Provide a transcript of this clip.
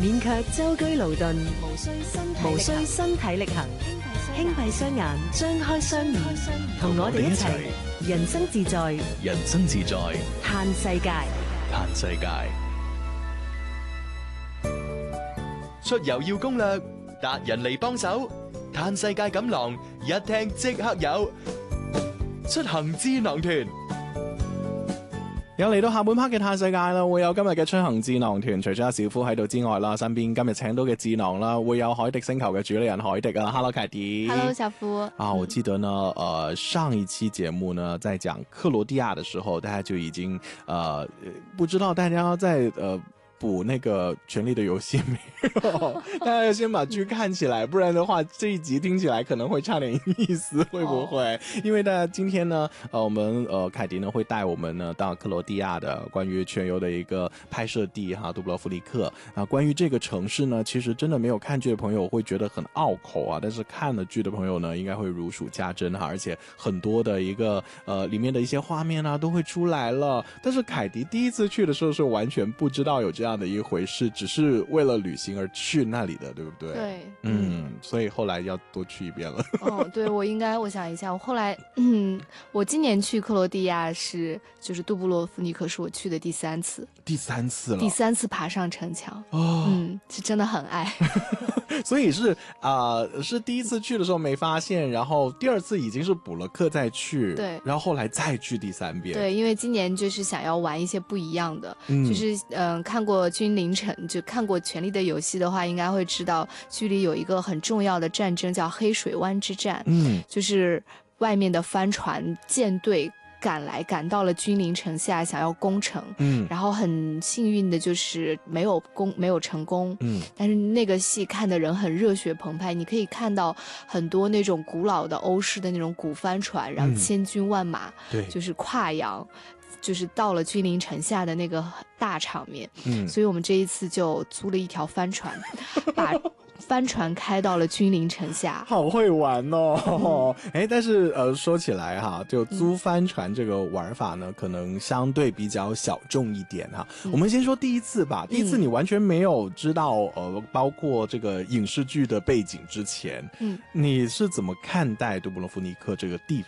免卻舟車勞頓，無需身體力行，輕閉雙眼，張開雙耳，同我哋一齊人生自在， 人生自在， 嘆世界， 嘆世界。出遊要攻略，達人嚟幫手，嘆世界錦囊，一聽即刻有。出行智囊團又嚟到下半 part 嘅嘆世界啦，會有今日嘅出行智囊團，除咗阿小夫喺度之外啦，身邊今日請到嘅智囊啦，會有海迪星球嘅主理人海迪啊 ，Hello 凱迪 ，Hello 小夫啊，我記得呢，上一期節目呢，在講克羅地亞的時候，大家就已經不知道大家在補那個權力的遊戲沒有？大家要先把劇看起來，不然的話這一集聽起來可能會差點意思，會不會？因為大家今天呢，我們凱迪呢會帶我們呢到克羅地亞的關於全遊的一個拍攝地哈，杜布羅夫尼克啊。關於這個城市呢，其實真的沒有看劇的朋友會覺得很拗口啊，但是看了劇的朋友呢，應該會如數家珍哈，而且很多的一個裡面的一些畫面啊都會出來了。但是凱迪第一次去的時候是完全不知道有這樣的一回事，只是為了旅行而去那裡的，對不對？ 對， 所以後來要多去一遍了。 哦，對，我想一下，我後來，我今年去克羅地亞就是杜布羅夫尼克是我去的第三次爬上城牆，是真的很愛。 所以是第一次去的時候沒發現，然後第二次已經是補了課再去， 對， 然後後來再去第三遍。 對，因為今年就是想要玩一些不一樣的，就是看過君臨城，就看過《權力的遊戲》的話，應該會知道劇裡有一個很重要的戰爭叫黑水灣之戰，就是外面的帆船艦隊趕到了君臨城下，想要攻城，然後很幸運的就是沒有成功，但是那個戲看的人很熱血澎湃，你可以看到很多那種古老的歐式的那種古帆船，然後千軍萬馬，就是跨洋，就是到了君臨城下的那個大場面，所以我們這一次就租了一條帆船，把帆船開到了君臨城下， 好會玩哦！但是說起來哈，就租帆船這個玩法呢，可能相對比較小眾一點哈。我們先說第一次吧，第一次你完全沒有知道包括這個影視劇的背景之前，你是怎麼看待杜布羅夫尼克這個地